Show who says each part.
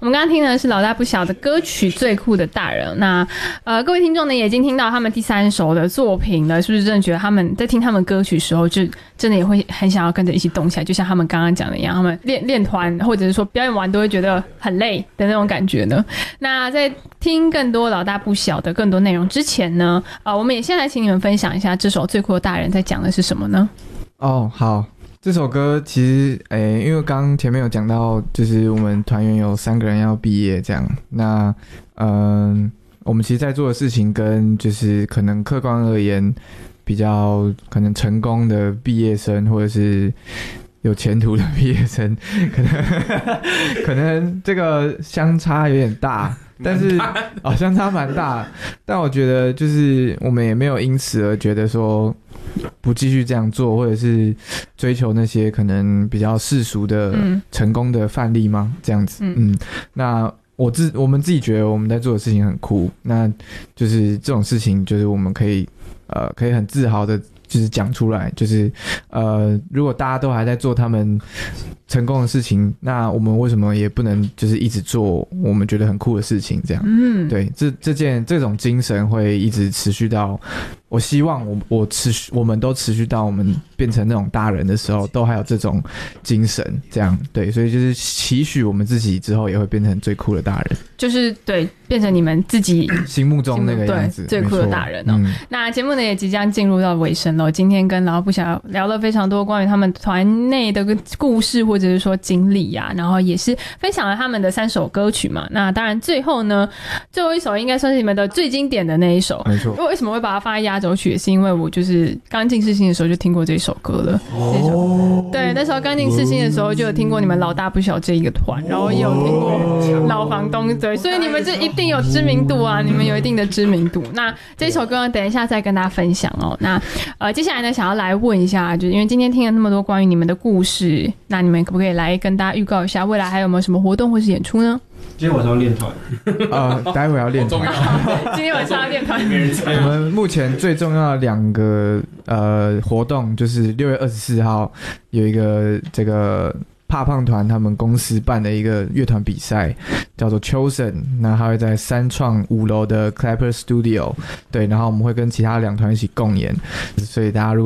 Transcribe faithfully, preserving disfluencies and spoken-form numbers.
Speaker 1: 我们刚刚听的是老大不小的歌曲《最酷的大人》。那呃，各位听众呢，也已经听到他们第三首的作品了，是不是真的觉得他们在听他们歌曲的时候，就真的也会很想要跟着一起动起来？就像他们刚刚讲的一样，他们练练团或者是说表演完都会觉得很累的那种感觉呢？那在听更多老大不小的更多内容之前呢，呃，我们也先来请你们分享一下这首《最酷的大人》在讲的是什么呢？
Speaker 2: 哦，好。这首歌其实，诶，因为刚刚前面有讲到，就是我们团员有三个人要毕业这样，那，嗯、呃，我们其实在做的事情跟就是可能客观而言比较可能成功的毕业生或者是有前途的毕业生，可能可能这个相差有点大。但是哦，相差蛮大，但我觉得就是我们也没有因此而觉得说不继续这样做，或者是追求那些可能比较世俗的成功的范例吗？这样子，嗯，嗯那我自我们自己觉得我们在做的事情很酷，那就是这种事情，就是我们可以呃可以很自豪的。就是讲出来，就是呃，如果大家都还在做他们成功的事情，那我们为什么也不能就是一直做我们觉得很酷的事情？这样，嗯，对，这这件这种精神会一直持续到，我希望我我持续我们都持续到我们变成那种大人的时候，都还有这种精神，这样对，所以就是期许我们自己之后也会变成最酷的大人，
Speaker 1: 就是对，变成你们自己
Speaker 2: 心目中那个样子，
Speaker 1: 最酷的大人哦。嗯、那节目呢也即将进入到尾声了。今天跟老不小聊了非常多关于他们团内的故事或者是说经历啊，然后也是分享了他们的三首歌曲嘛。那当然最后呢，最后一首应该算是你们的最经典的那一首。
Speaker 2: 没错。
Speaker 1: 为什么会把它放在压轴曲，也是因为我就是刚进世新的时候就听过这首歌了。哦。对，那时候刚进世新的时候就有听过你们老大不小这一个团，然后也有听过老房东，对，所以你们这一定有知名度啊，你们有一定的知名度。那这首歌呢，等一下再跟大家分享哦。那呃，接下来呢，想要来问一下，就是因为今天听了那么多关于你们的故事，那你们可不可以来跟大家预告一下，未来还有没有什么活动或是演出呢？
Speaker 3: 今天晚上要练团，
Speaker 2: 呃，待会要练团。
Speaker 1: 今天晚上要练团。
Speaker 2: 我们目前最重要的两个呃活动，就是六月二十四号有一个这个。怕胖团他们公司办的一个乐团比赛叫做 Chosen， 那他会在三创五楼的 Clapper Studio， 对，然后我们会跟其他两团一起共演，所以大家如果